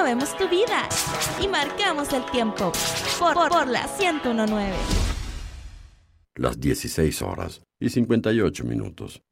movemos tu vida y marcamos el tiempo por la 101.9. Las 16 horas y 58 minutos.